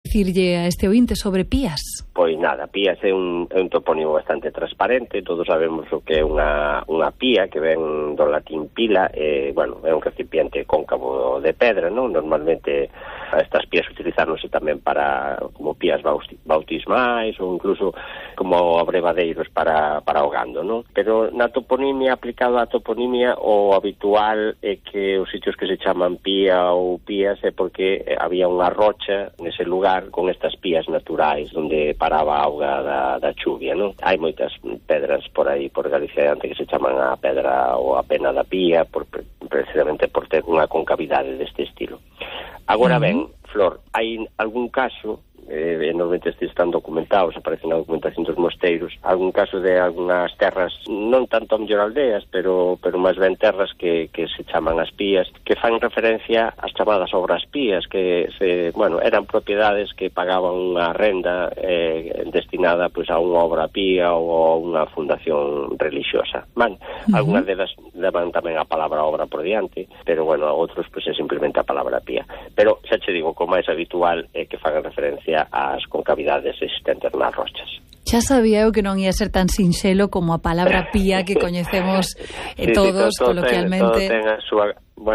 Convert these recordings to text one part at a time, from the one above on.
dicirlle a este ointe sobre Pías? Pois nada, Pías é un topónimo bastante transparente. Todos sabemos o que é unha pía, que ven do latín pila. Bueno, é un recipiente cóncavo de pedra, non? Normalmente estas pías utilizáronse tamén para como pías bautismais ou incluso como abrevadeiros para o gando, non? Pero na toponimia, aplicado á toponimia, o habitual é que os sitios que se chaman pía ou pías é porque había unha rocha nese lugar con estas pías naturais onde paraba a auga da chuvia, non? Hai moitas pedras por aí, por Galicia que se chaman a pedra ou a pena da pía, precisamente por ter unha concavidade deste estilo. Agora ben, Flor, hai algún caso, normalmente estes están documentados, aparecen na documentación dos mosteiros, algún caso de algunhas terras, non tanto a mellor aldeas, pero máis ben terras que se chaman as pías, que fan referencia ás chamadas obras pías, que eran propiedades que pagaban unha renda destinada pois a unha obra pía ou a unha fundación religiosa. Algunhas delas levan tamén a palabra obra por diante, pero outros pois é simplemente a palabra pía. Pero xa che digo, o máis habitual é que fagan referencia as concavidades existentes nas rochas. Xa sabía eu que non ia ser tan sinxelo como a palabra pía que coñecemos todos coloquialmente. Todo ten a súa,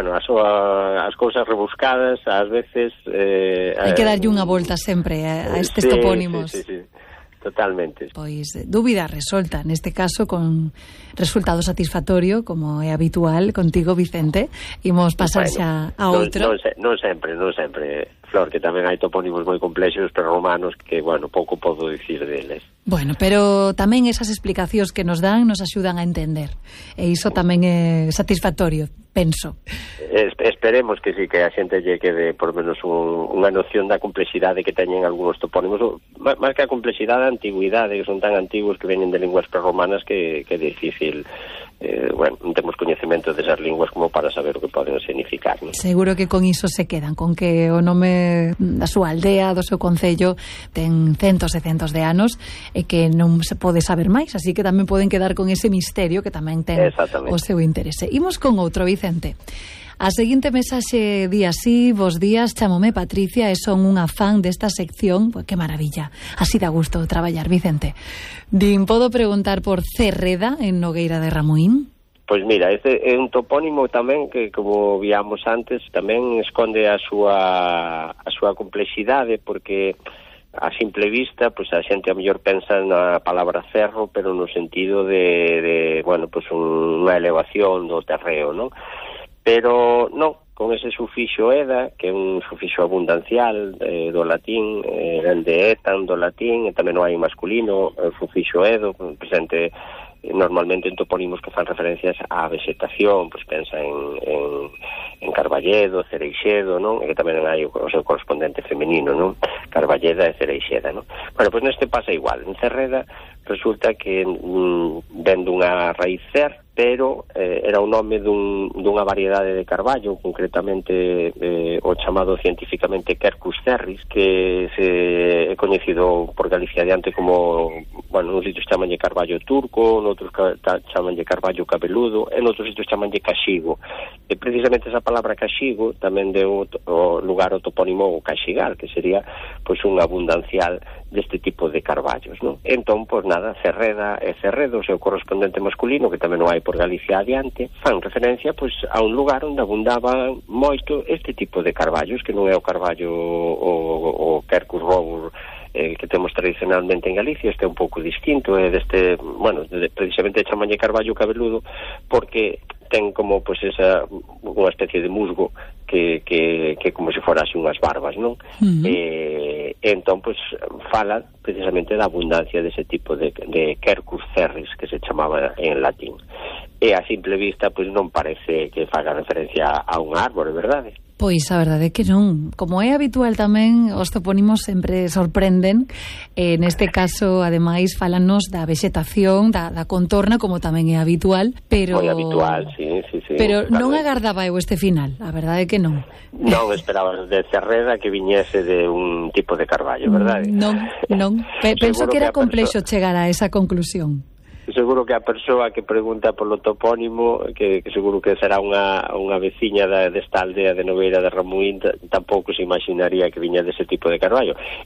as cousas rebuscadas, ás veces hai que darlle unha volta sempre a estes topónimos. Sí. Totalmente. Pois dúbida resolta, neste caso con resultado satisfactorio, como é habitual contigo, Vicente. Imos pasar xa a outro. Non sempre, Flor, que tamén hai topónimos moi complexos pero romanos que, pouco podo dicir deles. Bueno, pero tamén esas explicacións que nos dan nos axudan a entender. E iso tamén é satisfactorio, penso. Esperemos que sí, que a xente lle quede por menos unha noción da complexidade que teñen algúns topónimos, máis que a complexidade, a antigüidade, que son tan antigos que veñen de linguas prerromanas que é difícil, non temos coñecemento desas linguas como para saber o que poden significar, non? Seguro que con iso se quedan, con que o nome da súa aldea, do seu concello, ten centos e centos de anos e que non se pode saber máis, así que tamén poden quedar con ese misterio que tamén ten o seu interese. Imos con outro, Vicente. A seguinte mensaxe di así: bos días, chámome Patricia e son unha fan desta sección. Pois que maravilla, así dá gusto traballar, Vicente. Din, podo preguntar por Cerreda en Nogueira de Ramuín? Pois mira, este é un topónimo tamén que, como víamos antes, tamén esconde a súa complexidade, porque a simple vista, pois a xente a mellor pensa na palabra cerro, pero no sentido de unha elevación do terreo, non? Pero non, con ese sufixo eda, que é un sufixo abundancial do latín, de etan do latín, e tamén non hai masculino, o sufixo edo, presente normalmente en topónimos que fan referencias á vegetación, pois pensa en Carballedo, Cereixedo, non? E que tamén hai o seu correspondente femenino, non? Carballeda e Cereixeda, non? Pois neste pasa igual. En Cerreda resulta que ven dunha raíz cer, pero era o nome dunha variedade de carballo, concretamente o chamado científicamente Quercus cerris, que é coñecido por Galicia adiante como, nos sitios chamanlle carballo turco, noutros chamanlle carballo cabeludo, e noutros sitios chamanlle caxigo. E precisamente esa palabra caxigo tamén deu lugar ao topónimo caxigal, que sería pois un abundancial deste tipo de carballos, non? Entón, Cerreda e Cerredo, o seu correspondente masculino, que tamén non hai por Galicia adiante, fan referencia pois a un lugar onde abundaba moito este tipo de carballos, que non é o carballo o Quercus robur que temos tradicionalmente en Galicia. Este é un pouco distinto, é deste, precisamente chamanlle carballo cabeludo porque ten como pois esa unha especie de musgo que como se fora así unhas barbas, non? Entón pois fala precisamente da abundancia dese tipo de Quercus cerris, que se chamaba en latín. E a simple vista pois non parece que faga referencia a un árbore, verdade? Pois a verdade é que non. Como é habitual tamén, os topónimos sempre sorprenden. Neste caso, ademais, fálanos da vexetación, da contorna, como tamén é habitual, pero... Moi habitual, sí. Pero non agardaba eu este final, a verdade é que non. Non esperabas de Cerreda que viñese de un tipo de carballo, verdade? Non. Penso que era complexo chegar a esa conclusión. Seguro que a persoa que pregunta polo topónimo, que seguro que será unha veciña desta aldea de Nogueira de Ramuín, tampouco se imaginaría que viña dese tipo de carballo.